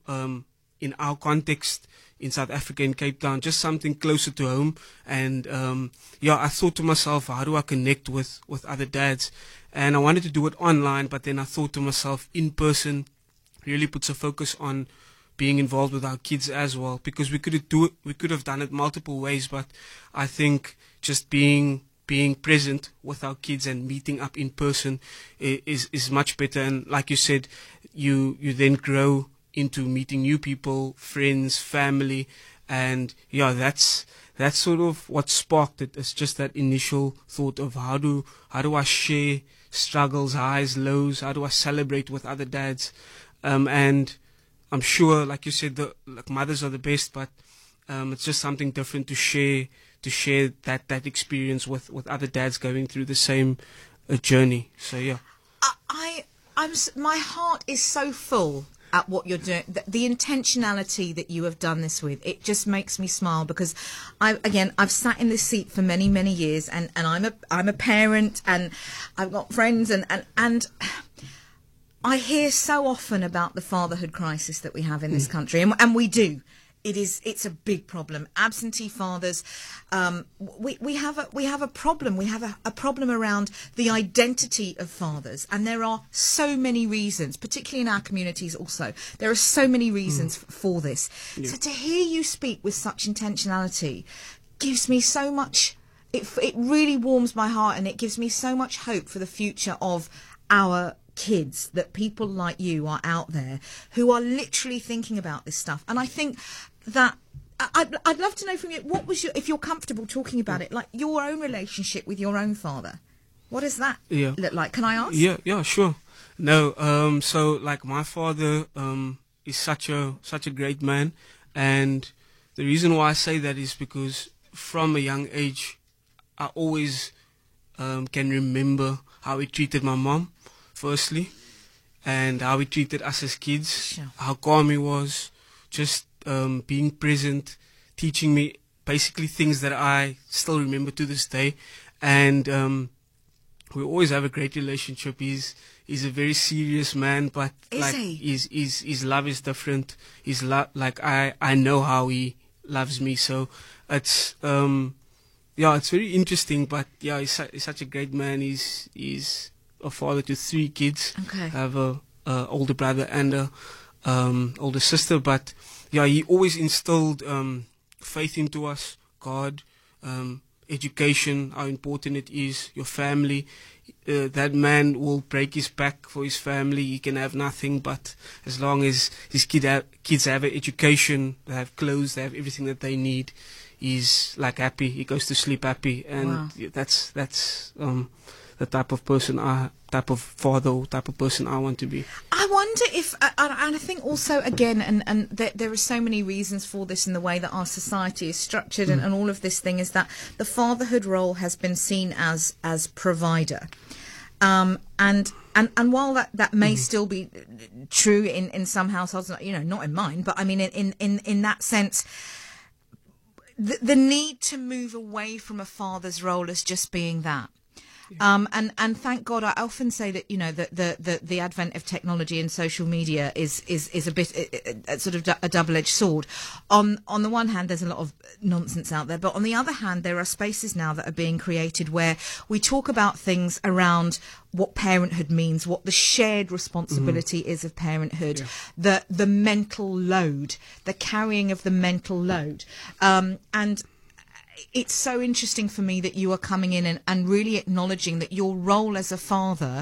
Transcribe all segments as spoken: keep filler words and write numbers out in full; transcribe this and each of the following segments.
um, in our context in South Africa, in Cape Town, just something closer to home. And um, yeah, I thought to myself, how do I connect with, with other dads? And I wanted to do it online, but then I thought to myself, in person really puts a focus on being involved with our kids as well, because we could do it, we could have done it multiple ways, but I think just being being present with our kids and meeting up in person is is much better. And like you said, you you then grow into meeting new people, friends, family, and yeah, that's that's sort of what sparked it. It's just that initial thought of how do how do I share struggles, highs, lows, how do I celebrate with other dads, um, and I'm sure, like you said, the like mothers are the best, but um, it's just something different to share to share that, that experience with, with other dads going through the same uh, journey. So yeah, I, I I'm s- my heart is so full at what you're doing. The, the intentionality that you have done this with, it just makes me smile, because I again I've sat in this seat for many many years, and, and I'm a I'm a parent, and I've got friends, and and and. I hear so often about the fatherhood crisis that we have in this country, and, and we do. It is, it's a big problem. Absentee fathers, um, we, we have a, we have a problem. We have a, a problem around the identity of fathers, and there are so many reasons, particularly in our communities also. There are so many reasons mm. f- for this. Yeah. So to hear you speak with such intentionality gives me so much, it, it really warms my heart, and it gives me so much hope for the future of our kids, that people like you are out there who are literally thinking about this stuff. And I think that I'd, I'd love to know from you, what was your, if you're comfortable talking about it, like your own relationship with your own father. What does that yeah. look like? Can I ask? Yeah, yeah, sure. No, um, so like my father um, is such a such a great man, and the reason why I say that is because from a young age, I always um, can remember how he treated my mom, firstly, and how he treated us as kids, sure. how calm he was, just um, being present, teaching me basically things that I still remember to this day. And um, we always have a great relationship. He's he's a very serious man, but is like he? his his his love is different. His love, like I I know how he loves me, so it's um yeah, it's very interesting. But yeah, he's, su- he's such a great man. He's he's a father to three kids. Okay. I have a, a older brother and a um, older sister. But yeah, he always instilled um, faith into us, God, um, education, how important it is, your family. Uh, that man will break his back for his family. He can have nothing, but as long as his kid ha- kids have an education, they have clothes, they have everything that they need, he's like happy. He goes to sleep happy, and Wow. that's that's. Um, the type of person I, type of father, or type of person I want to be. I wonder if, uh, and I think also again, and, and there, there are so many reasons for this in the way that our society is structured, mm. and, and all of this thing is that the fatherhood role has been seen as as provider, um, and and and while that, that may mm. still be true in, in some households, you know, not in mine, but I mean in in in that sense. The, the need to move away from a father's role as just being that. Um, and, and thank God, I often say that, you know, the, the, the, the advent of technology and social media is, is, is a bit, a, a sort of a double-edged sword. On, on the one hand, there's a lot of nonsense out there, but on the other hand, there are spaces now that are being created where we talk about things around what parenthood means, what the shared responsibility mm-hmm. is of parenthood, yeah. the, the mental load, the carrying of the mental load. Um, and, it's so interesting for me that you are coming in and, and really acknowledging that your role as a father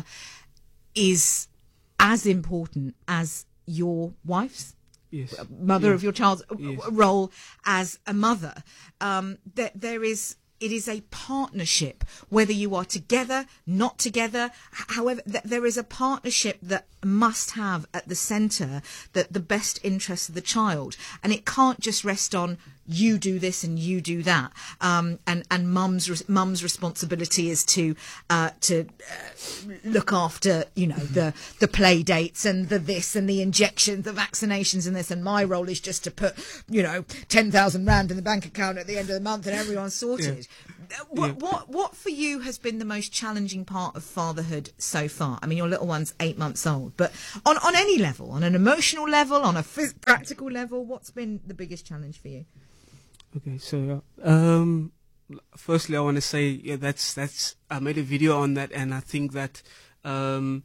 is as important as your wife's, yes. mother yeah. of your child's yes. role as a mother. Um, that there is, it is a partnership, whether you are together, not together. However, th- there is a partnership that must have at the centre that the best interests of the child, and it can't just rest on you do this and you do that, um, and and mum's res- mum's responsibility is to uh, to uh, look after, you know, the the play dates and the this and the injections, the vaccinations and this, and my role is just to put, you know, ten thousand rand in the bank account at the end of the month and everyone's sorted. Yeah. What, yeah. what what for you has been the most challenging part of fatherhood so far? I mean, your little one's eight months old, but on on any level, on an emotional level, on a phys- practical level, what's been the biggest challenge for you? Okay, so yeah. Um, firstly, I want to say yeah, that's that's. I made a video on that, and I think that um,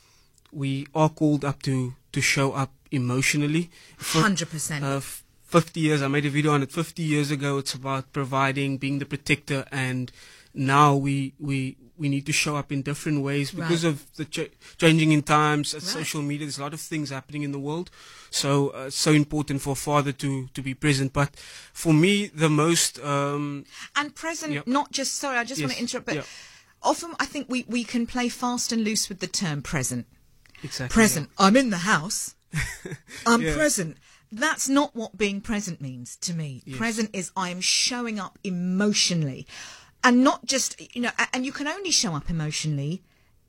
we are called up to to show up emotionally. Hundred percent. Uh, fifty years. I made a video on it fifty years ago. It's about providing, being the protector, and now we we we need to show up in different ways because right. of the ch- changing in times, right. social media. There's a lot of things happening in the world. So, uh, so important for a father to, to be present. But for me, the most... Um, and present, yep. not just... Sorry, I just yes. want to interrupt, but yep. often I think we, we can play fast and loose with the term present. Exactly. Present. Yeah. I'm in the house. I'm yeah. present. That's not what being present means to me. Yes. Present is I am showing up emotionally. And not just, you know, and you can only show up emotionally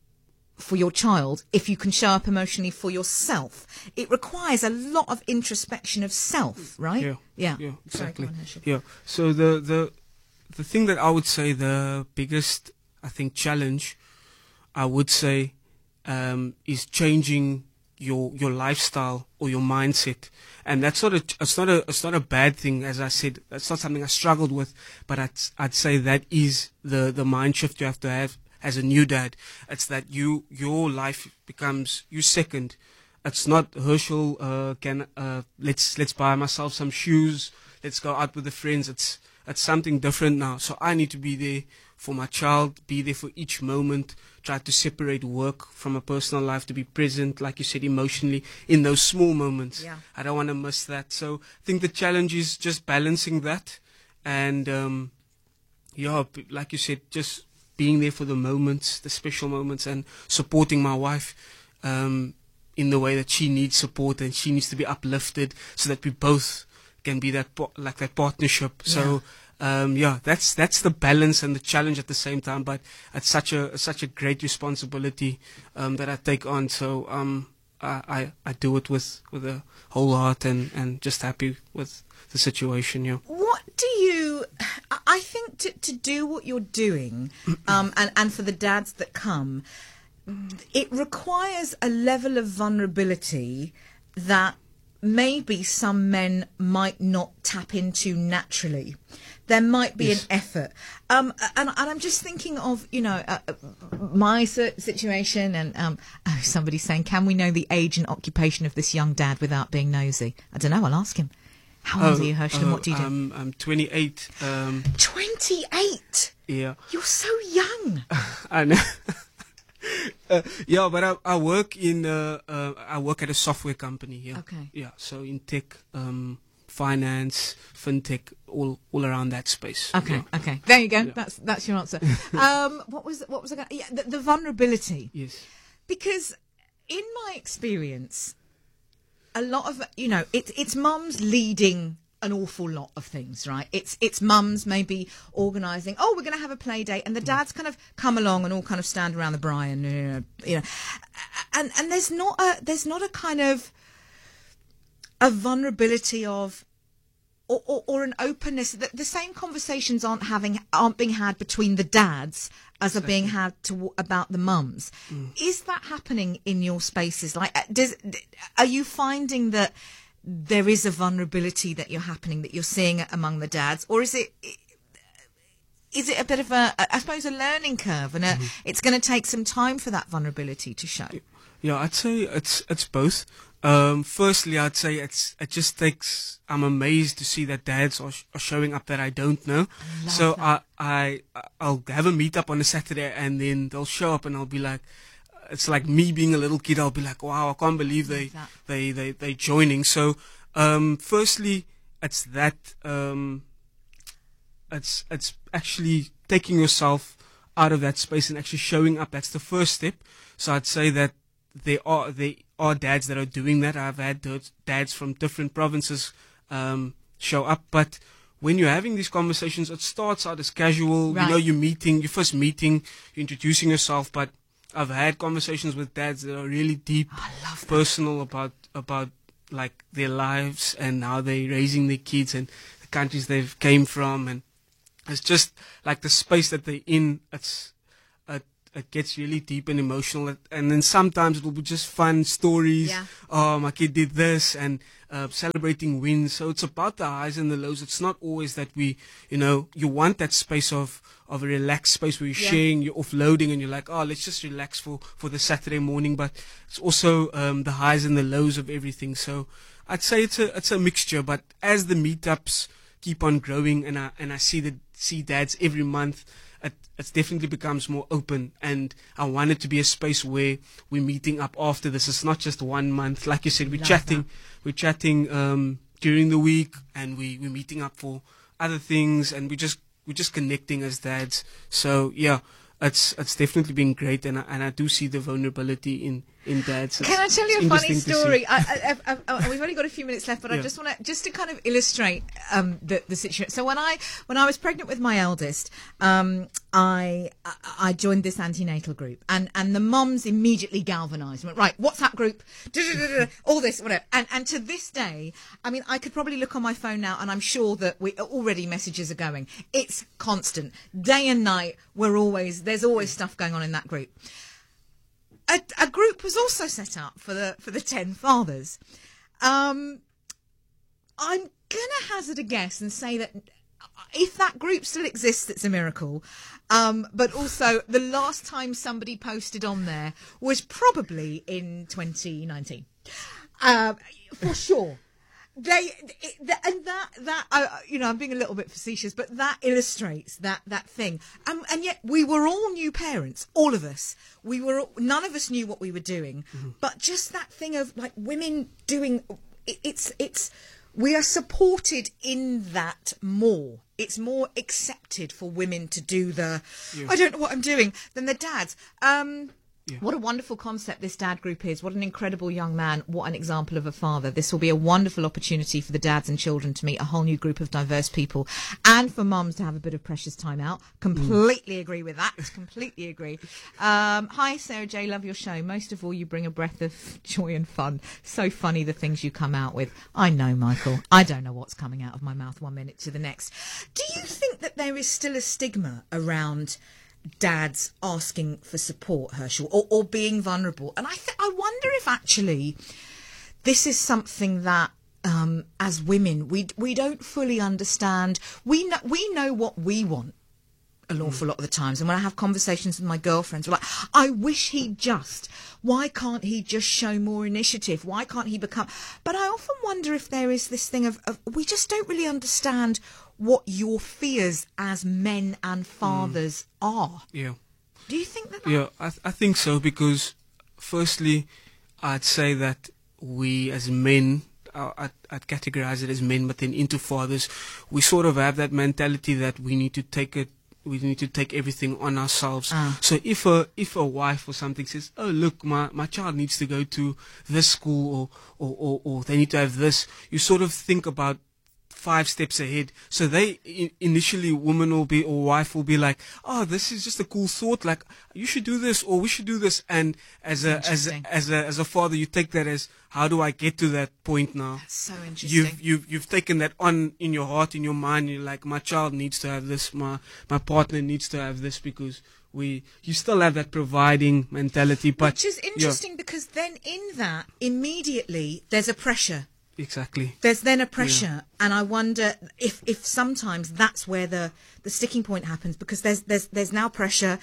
for your child if you can show up emotionally for yourself. It requires a lot of introspection of self, right? Yeah, yeah, yeah, exactly. Sorry, on, yeah. So the the the thing that I would say the biggest, I think, challenge, I would say, um, is changing your your lifestyle or your mindset, and that's not a it's not a it's not a bad thing. As I said, that's not something I struggled with, but I'd I'd say that is the the mind shift you have to have as a new dad. It's that you your life becomes you second. It's not Herschel. Uh, can uh, let's let's buy myself some shoes. Let's go out with the friends. It's it's something different now. So I need to be there for my child. Be there for each moment. Try to separate work from a personal life. To be present, like you said, emotionally in those small moments. Yeah. I don't want to miss that. So I think the challenge is just balancing that, and um, yeah, like you said, just being there for the moments, the special moments, and supporting my wife um, in the way that she needs support and she needs to be uplifted, so that we both can be that po- like that partnership. Yeah. So um, yeah, that's that's the balance and the challenge at the same time. But it's such a such a great responsibility um, that I take on. So um, I, I I do it with with a whole heart and and just happy with the situation. Yeah. What do you? I think to to do what you're doing, um, and and for the dads that come, it requires a level of vulnerability that maybe some men might not tap into naturally. There might be yes. an effort. Um, and, and I'm just thinking of, you know, uh, my situation and um, oh, somebody's saying, can we know the age and occupation of this young dad without being nosy? I don't know. I'll ask him. How old oh, are you, Herschel, oh, and what do you do? Um, I'm twenty-eight. Um, twenty-eight? Yeah. You're so young. I know. Uh, yeah, but I, I work in uh, uh, I work at a software company here. Okay. Yeah, so in tech, um, finance, fintech, all all around that space. Okay. Yeah. Okay. There you go. Yeah. That's that's your answer. um, what was what was I going? Yeah, the, the vulnerability. Yes. Because in my experience, a lot of you know, it's it's mums leading an awful lot of things, right? It's it's mums maybe organising, oh, we're going to have a play date, and the dads kind of come along and all kind of stand around the braai and you know, you know, and and there's not a there's not a kind of a vulnerability of or, or, or an openness that the same conversations aren't having aren't being had between the dads as exactly. are being had to about the mums. Mm. Is that happening in your spaces? Like, does are you finding that there is a vulnerability that you're happening that you're seeing among the dads, or is it is it a bit of a I suppose a learning curve, and a, mm-hmm. it's going to take some time for that vulnerability to show? Yeah, I'd say it's it's both. Um, firstly, I'd say it's it just takes. I'm amazed to see that dads are, sh- are showing up that I don't know. I so that. I I I'll have a meetup on a Saturday, and then they'll show up, and I'll be like. It's like me being a little kid. I'll be like, wow, I can't believe they, they, they, they joining. So, um, firstly, it's that, um, it's, it's actually taking yourself out of that space and actually showing up. That's the first step. So I'd say that there are, there are dads that are doing that. I've had dads from different provinces, um, show up, but when you're having these conversations, it starts out as casual. Right. You know, you're meeting, you're first meeting, you're introducing yourself. But I've had conversations with dads that are really deep, I love that. personal about about like their lives and how they're raising their kids and the countries they've came from, and it's just like the space that they're in. It's it, it gets really deep and emotional, and then sometimes it will be just fun stories. Yeah. Oh, my kid did this, and uh, celebrating wins. So it's about the highs and the lows. It's not always that we, you know, you want that space of of a relaxed space where you're Yeah. sharing, you're offloading, and you're like, oh, let's just relax for for the Saturday morning. But it's also um, the highs and the lows of everything. So I'd say it's a it's a mixture. But as the meetups keep on growing, and I and I see the see dads every month, it it definitely becomes more open. And I want it to be a space where we're meeting up after this. It's not just one month, like you said. We're Love chatting, we're chatting um, during the week, and we we're meeting up for other things, and we just we're just connecting as dads. So yeah, it's it's definitely been great, and I, and I do see the vulnerability in in dads. It's- Can I tell you it's a funny interesting to see. story? I, I, I, I, we've only got a few minutes left, but I Yeah. just want to just to kind of illustrate um, the the situation. So when I when I was pregnant with my eldest, um, I I- I joined this antenatal group, and and the mums immediately galvanised. Went right, WhatsApp group, da-da-da-da, all this, whatever. And and to this day, I mean, I could probably look on my phone now, and I'm sure that we already messages are going. It's constant, day and night. We're always there's always stuff going on in that group. A, a group was also set up for the for the ten fathers. Um, I'm gonna hazard a guess and say that if that group still exists, it's a miracle. Um, but also, the last time somebody posted on there was probably in twenty nineteen, um, for sure. They it, th- and that that uh, you know I'm being a little bit facetious, but that illustrates that that thing. Um, and yet we were all new parents, all of us. We were all- none of us knew what we were doing, Mm-hmm. but just that thing of like women doing it, it's it's we are supported in that more. It's more accepted for women to do the Yeah. I don't know what I'm doing than the dads. Um, Yeah. What a wonderful concept this dad group is. What an incredible young man. What an example of a father. This will be a wonderful opportunity for the dads and children to meet a whole new group of diverse people, and for mums to have a bit of precious time out. Completely agree with that. Completely agree. Um, hi, Sarah J. Love your show. Most of all, you bring a breath of joy and fun. So funny the things you come out with. I know, Michael. I don't know what's coming out of my mouth one minute to the next. Do you think that there is still a stigma around dads asking for support, Herschel, or, or being vulnerable? And I th- I wonder if actually this is something that um, as women we we don't fully understand. We know we know what we want an awful lot of the times, and when I have conversations with my girlfriends, we're like, I wish he'd just, why can't he just show more initiative? Why can't he become? But I often wonder if there is this thing of, of we just don't really understand what your fears as men and fathers are. Yeah. Do you think that? that Yeah, I, th- I think so, because firstly, I'd say that we as men, uh, I'd, I'd categorize it as men, but then into fathers, we sort of have that mentality that we need to take it, we need to take everything on ourselves. Ah. So if a if a wife or something says, oh look, my, my child needs to go to this school, or, or, or, or they need to have this, you sort of think about five steps ahead. So they I- initially, woman will be or wife will be like, oh, this is just a cool thought, like you should do this or we should do this. And as a as a, Interesting. as a as a father, you take that as, how do I get to that point now? so interesting. You've you've you've taken that on in your heart, in your mind. You're like, my child needs to have this, my my partner needs to have this, because we you still have that providing mentality. But Which is yeah, interesting, because then in that immediately there's a pressure. exactly. There's then a pressure, and I wonder if, if sometimes that's where the, the sticking point happens, because there's there's there's now pressure.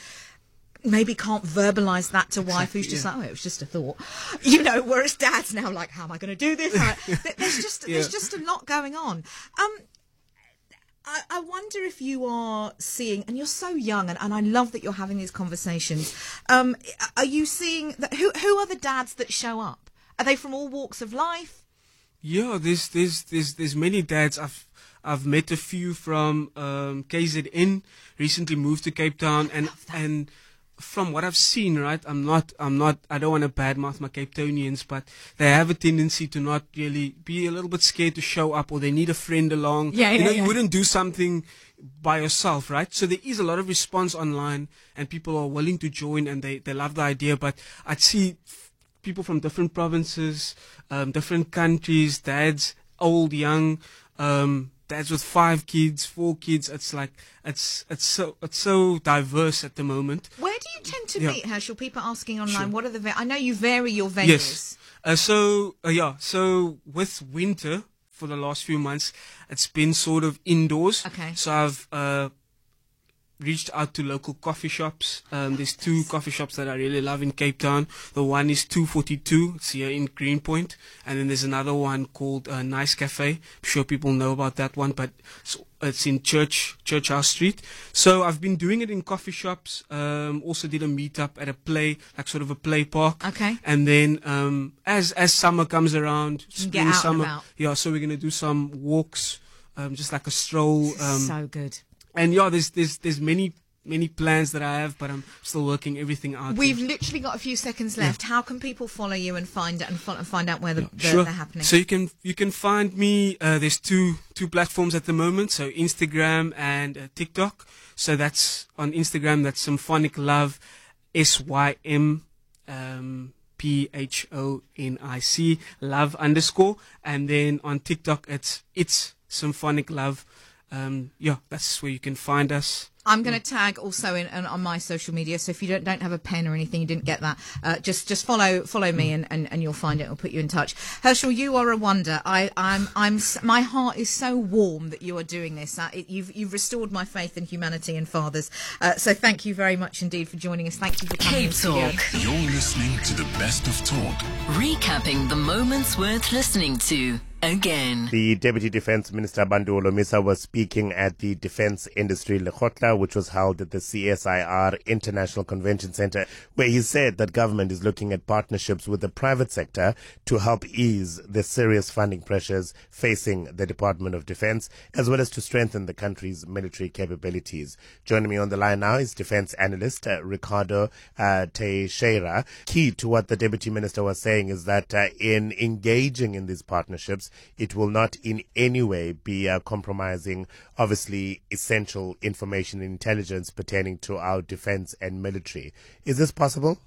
Maybe can't verbalise that to wife, who's just yeah. like, oh, it was just a thought, you know. Whereas dad's now like, how am I going to do this? How- there- there's just there's Yeah. just a lot going on. Um, I, I wonder if you are seeing, and you're so young, and, and I love that you're having these conversations. Um, are you seeing that? Who who are the dads that show up? Are they from all walks of life? Yeah, there's there's there's there's many dads. I've I've met a few from um, K Z N. Recently moved to Cape Town, and and from what I've seen, right, I'm not, I'm not, I don't want to badmouth my Cape Townians, but they have a tendency to not really be a little bit scared to show up, or they need a friend along. Yeah, you yeah, know, yeah. you wouldn't do something by yourself, right? So there is a lot of response online, and people are willing to join, and they, they love the idea. But I'd see f- people from different provinces, um, different countries, dads, old, young, um, dads with five kids, four kids. It's like, it's, it's so, it's so diverse at the moment. Where do you tend to Yeah. meet, Herschel? People asking online, Sure. what are the, ve- I know you vary your venues. Yes. Uh, so, uh, yeah, so with winter, for the last few months, it's been sort of indoors. Okay. So I've, uh, reached out to local coffee shops. Um, there's two coffee shops that I really love in Cape Town. The one is two forty-two. It's here in Greenpoint. And then there's another one called uh, Nice Cafe. I'm sure people know about that one, but it's, it's in Church, Church House Street. So I've been doing it in coffee shops. Um, also did a meetup at a play, like sort of a play park. Okay. And then, um, as, as summer comes around, You can get spring, out and summer. about. Yeah, so we're going to do some walks, um, just like a stroll. Um, So good. and yeah, there's there's there's many many plans that I have, but I'm still working everything out. We've literally got a few seconds left. How can people follow you and find and, fo- and find out where the, the, Sure. they're happening? So you can you can find me. Uh, there's two two platforms at the moment. So Instagram and uh, TikTok. So that's on Instagram. That's Symphonic Love, S Y M um, P H O N I C Love underscore. And then on TikTok, it's it's Symphonic Love. Um, yeah, that's where you can find us. I'm going to tag also in, in on my social media. So if you don't don't have a pen or anything, you didn't get that, uh, just just follow follow me and, and, and you'll find it. I'll put you in touch. Herschel, you are a wonder. I I'm I'm s- my heart is so warm that you are doing this. Uh, it, you've you've restored my faith in humanity and fathers. Uh, so thank you very much indeed for joining us. Thank you for coming. Cape in studio. Talk. You're listening to the best of talk. Recapping the moments worth listening to again. The Deputy Defence Minister Bantu Holomisa was speaking at the Defence Industry Lekgotla, which was held at the C S I R International Convention Centre, where he said that government is looking at partnerships with the private sector to help ease the serious funding pressures facing the Department of Defence, as well as to strengthen the country's military capabilities. Joining me on the line now is Defence Analyst uh, Ricardo uh, Teixeira. Key to what the Deputy Minister was saying is that uh, in engaging in these partnerships, it will not in any way be uh, compromising, obviously, essential information and intelligence pertaining to our defense and military. Is this possible?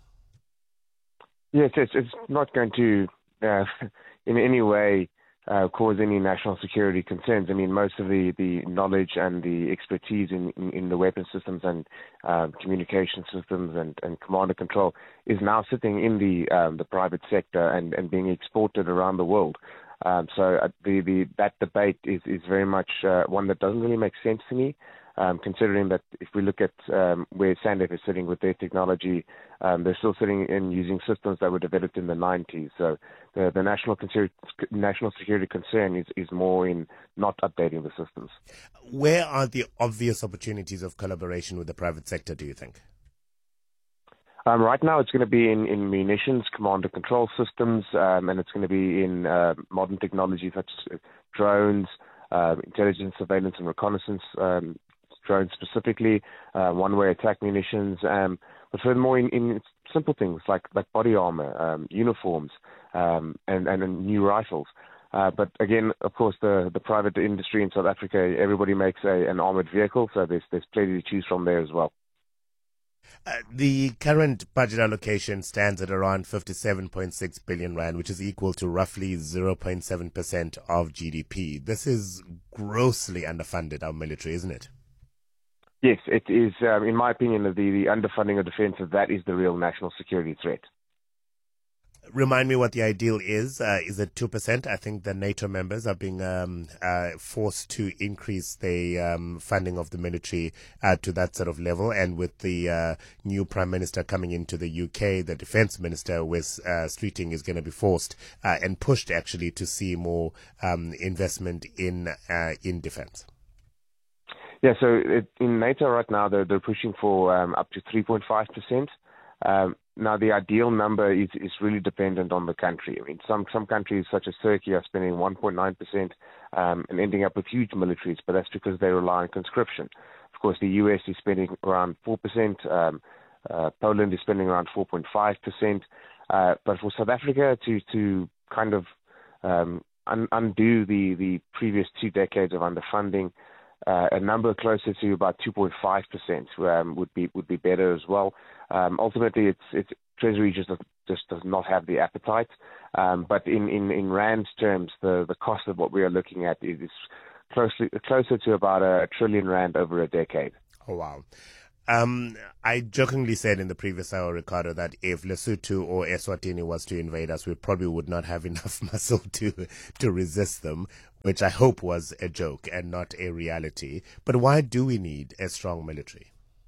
Yes, it's, it's not going to uh, in any way uh, cause any national security concerns. I mean, most of the, the knowledge and the expertise in, in, in the weapon systems and uh, communication systems and, and command and control is now sitting in the um, the private sector and, and being exported around the world. Um, so uh, the, the that debate is, is very much uh, one that doesn't really make sense to me, um, considering that if we look at um, where SANDF is sitting with their technology, um, they're still sitting in using systems that were developed in the nineties. So the, the national, concer- national security concern is, is more in not updating the systems. Where are the obvious opportunities of collaboration with the private sector, do you think? Um, right now, it's going to be in, in munitions, command and control systems, um, and it's going to be in uh, modern technology such as drones, uh, intelligence, surveillance, and reconnaissance um, drones specifically, uh, one-way attack munitions, um, but furthermore in, in simple things like, like body armor, um, uniforms, um, and, and, and new rifles. Uh, but again, of course, the, the private industry in South Africa, everybody makes a, an armored vehicle, so there's, there's plenty to choose from there as well. Uh, the current budget allocation stands at around fifty-seven point six billion rand, which is equal to roughly zero point seven percent of G D P. This is grossly underfunded, our military, isn't it? Yes, it is. Um, in my opinion, the, the underfunding of defence, that is the real national security threat. Remind me what the ideal is. Uh, is it two percent? I think the NATO members are being um, uh, forced to increase the um, funding of the military uh, to that sort of level. And with the uh, new Prime Minister coming into the U K, the Defence Minister, Wes uh, Streeting, is going to be forced uh, and pushed actually to see more um, investment in uh, in defence. Yeah, so it, in NATO right now, they're, they're pushing for um, up to three point five percent. Um, now, the ideal number is, is really dependent on the country. I mean, some, some countries, such as Turkey, are spending one point nine percent um, and ending up with huge militaries, but that's because they rely on conscription. Of course, the U S is spending around four percent. Um, Uh, Poland is spending around four point five percent. Uh, but for South Africa to, to kind of um, un- undo the, the previous two decades of underfunding, uh, a number closer to about two point five percent um, would be would be better as well. Um, ultimately, it's it's Treasury just does, just does not have the appetite. Um, but in, in, in rand terms, the, the cost of what we are looking at is closely closer to about a trillion rand over a decade. Oh wow. Um, I jokingly said in the previous hour, Ricardo, that if Lesotho or Eswatini was to invade us, we probably would not have enough muscle to to resist them, which I hope was a joke and not a reality. But why do we need a strong military?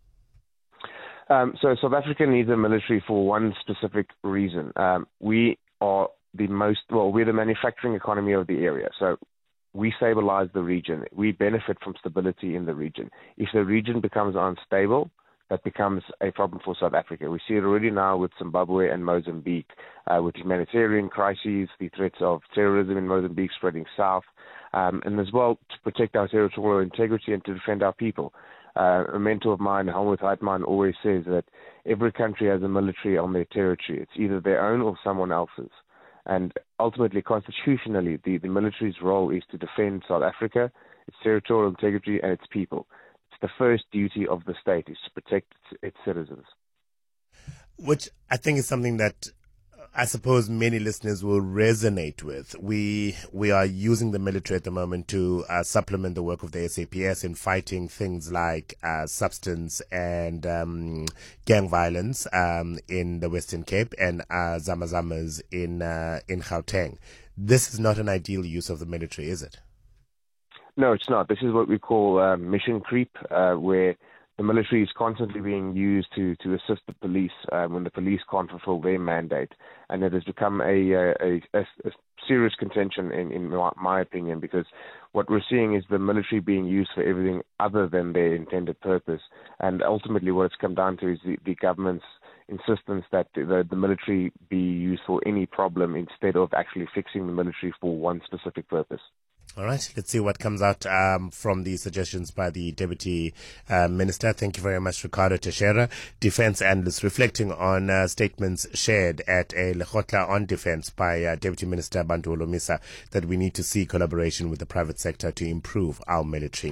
Um, so South Africa needs a military for one specific reason. Um, we are the most, well, we're the manufacturing economy of the area. So we stabilize the region. We benefit from stability in the region. If the region becomes unstable, that becomes a problem for South Africa. We see it already now with Zimbabwe and Mozambique, uh, with humanitarian crises, the threats of terrorism in Mozambique spreading south, um, and as well to protect our territorial integrity and to defend our people. Uh, a mentor of mine, Helmut Heitmann, always says that every country has a military on their territory. It's either their own or someone else's. And ultimately, constitutionally, the, the military's role is to defend South Africa, its territorial integrity, and its people. It's the first duty of the state, is to protect its, its citizens. Which I think is something that I suppose many listeners will resonate with. We we are using the military at the moment to uh, supplement the work of the S A P S in fighting things like uh, substance and um, gang violence um, in the Western Cape and uh, Zamazamas in uh, in Gauteng. This is not an ideal use of the military, is it? No, it's not. This is what we call uh, mission creep, uh, where the military is constantly being used to, to assist the police uh, when the police can't fulfill their mandate. And it has become a, a, a, a serious contention, in, in my, my opinion, because what we're seeing is the military being used for everything other than their intended purpose. And ultimately what it's come down to is the, the government's insistence that the, the military be used for any problem instead of actually fixing the military for one specific purpose. All right, let's see what comes out um, from the suggestions by the Deputy uh, Minister. Thank you very much, Ricardo Teixeira, defense analyst, reflecting on uh, statements shared at a Lekgotla on defense by uh, Deputy Minister Bantu Holomisa that we need to see collaboration with the private sector to improve our military.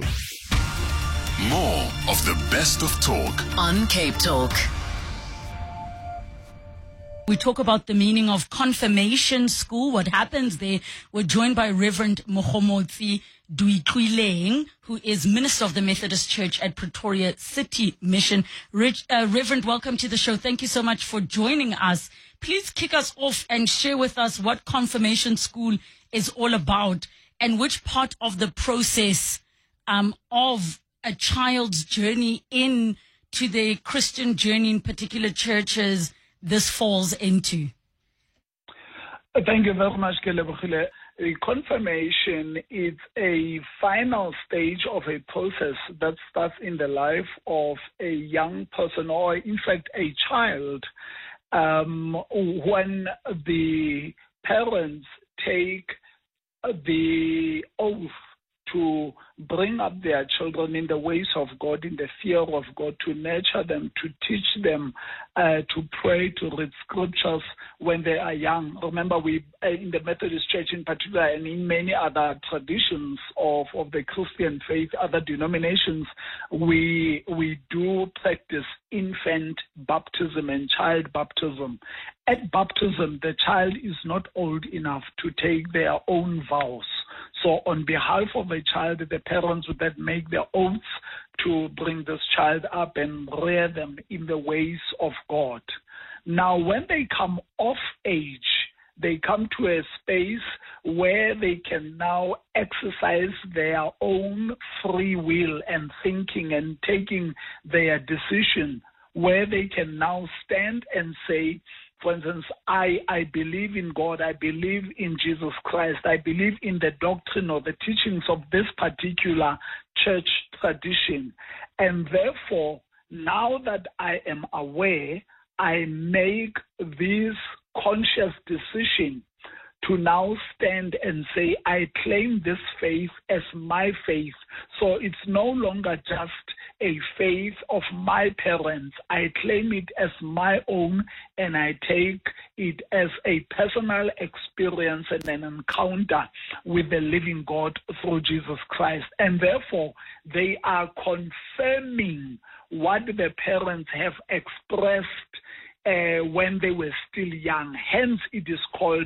More of the best of talk on Cape Talk. We talk about the meaning of confirmation school, what happens there. We're joined by Reverend Mogomotsi Duitleng, who is Minister of the Methodist Church at Pretoria City Mission. Rich, uh, Reverend, welcome to the show. Thank you so much for joining us. Please kick us off and share with us what confirmation school is all about and which part of the process um, of a child's journey into the Christian journey in particular churches this falls into. Thank you very much, Kelebogile. Confirmation is a final stage of a process that starts in the life of a young person, or in fact a child, um, when the parents take the oath to bring up their children in the ways of God, in the fear of God, to nurture them, to teach them uh, to pray, to read scriptures when they are young. Remember, we in the Methodist Church in particular, and in many other traditions of, of the Christian faith, other denominations, we we do practice infant baptism and child baptism. At baptism, the child is not old enough to take their own vows. So on behalf of a child, the parents would then make their oaths to bring this child up and rear them in the ways of God. Now, when they come of age, they come to a space where they can now exercise their own free will and thinking and taking their decision, where they can now stand and say, for instance, I, I believe in God, I believe in Jesus Christ, I believe in the doctrine or the teachings of this particular church tradition. And therefore, now that I am aware, I make this conscious decision to now stand and say, I claim this faith as my faith. So it's no longer just a faith of my parents. I claim it as my own, and I take it as a personal experience and an encounter with the living God through Jesus Christ. And therefore, they are confirming what the parents have expressed uh, when they were still young. Hence, it is called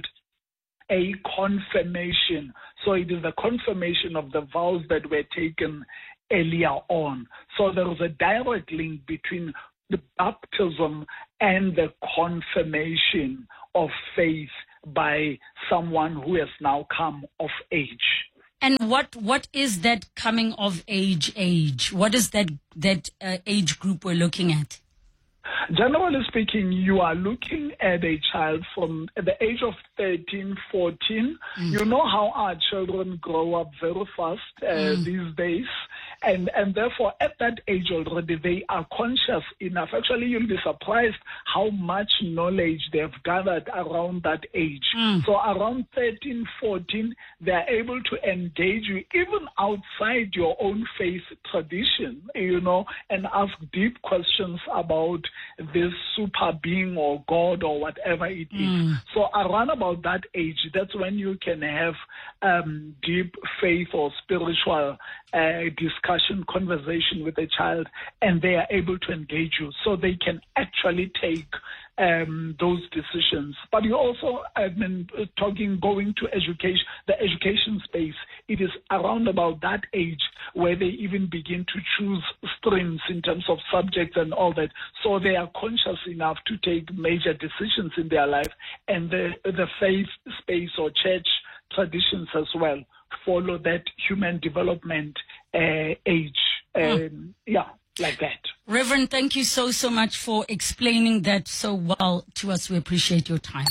a confirmation. So it is the confirmation of the vows that were taken earlier on. So there is a direct link between the baptism and the confirmation of faith by someone who has now come of age. And what what is that coming of age age? What is that that uh, age group we're looking at? Generally speaking, you are looking at a child from the age of thirteen, fourteen. Mm. You know how our children grow up very fast uh, mm. these days. And and therefore, at that age already, they are conscious enough. Actually, you'll be surprised how much knowledge they've gathered around that age. Mm. So around thirteen, fourteen, they're able to engage you even outside your own faith tradition, you know, and ask deep questions about this super being or God or whatever it mm. is. So around about that age, that's when you can have um, deep faith or spiritual uh, discussion, conversation with a child, and they are able to engage you. So they can actually take um, those decisions. But you also, I mean, talking, going to education, the education space, it is around about that age where they even begin to choose streams in terms of subjects and all that. So they are conscious enough to take major decisions in their life, and the, the faith space or church traditions as well follow that human development uh, age. Um, mm. Yeah, like that. Reverend, thank you so, so much for explaining that so well to us. We appreciate your time.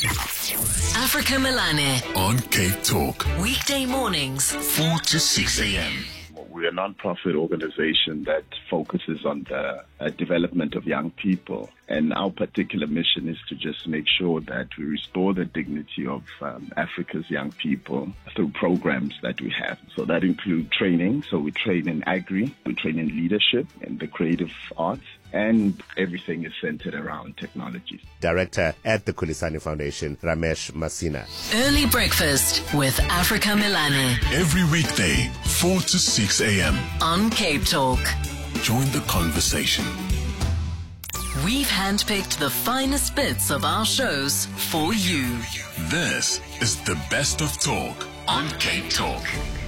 Africa Melane on Cape Talk. Weekday mornings, four to six a.m. We're a non-profit organization that focuses on the uh, development of young people. And our particular mission is to just make sure that we restore the dignity of um, Africa's young people through programs that we have. So that include training. So we train in agri, we train in leadership and the creative arts, and everything is centered around technology. Director at the Kulisani Foundation, Ramesh Masina. Early breakfast with Africa Melane. Every weekday, four to six a.m. on Cape Talk. Join the conversation. We've handpicked the finest bits of our shows for you. This is the best of talk on Cape Talk.